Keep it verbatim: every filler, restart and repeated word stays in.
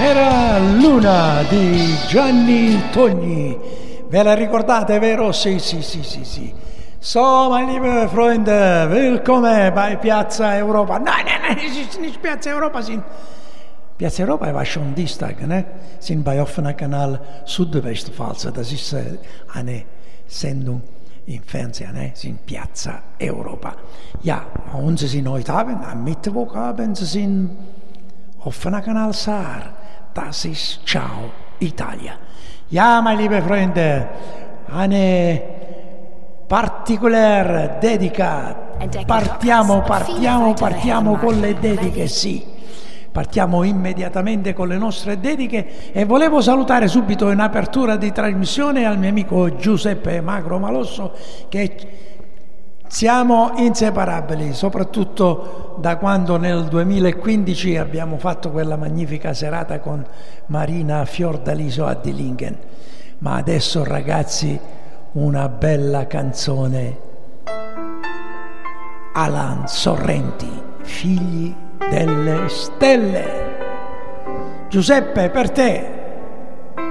Era Luna di Gianni Togni. Ve la ricordate, vero? Sì, sì, sì, sì, sì. So, meine liebe Freunde, willkommen bei Piazza Europa. Nein, nein, nein, es ist nicht Piazza Europa. Sind Piazza Europa war schon Dienstag, ne? Sind bei offener Kanal Südwestpfalz. Das ist äh, eine Sendung im Fernsehen, ne? Sind Piazza Europa. Ja, und sie sind heute Abend, am Mittwochabend, sie sind offener Kanal Saar. Das ist Ciao Italia. Ja, meine liebe Freunde, eine particolare dedica. Partiamo, partiamo, partiamo con le dediche, sì. Partiamo immediatamente con le nostre dediche e volevo salutare subito in apertura di trasmissione al mio amico Giuseppe Magro Malosso, che siamo inseparabili, soprattutto da quando nel duemilaquindici abbiamo fatto quella magnifica serata con Marina Fiordaliso a Dillingen. Ma adesso, ragazzi, una bella canzone. Alan Sorrenti, Figli delle Stelle. Giuseppe, per te.